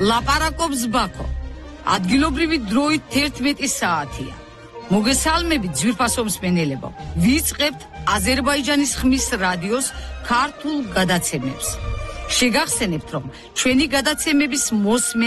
ლაპარაკობს ბაქო. ადგილობრივი დროით 11 საათია. მოგესალმებით ძვირფასო მსმენელებო. ვიწყებთ აზერბაიჯანის ხმის რადიოს ქართულ გადაცემებს. შეგახსენებთ, რომ ჩვენი გადაცემების მოსმენა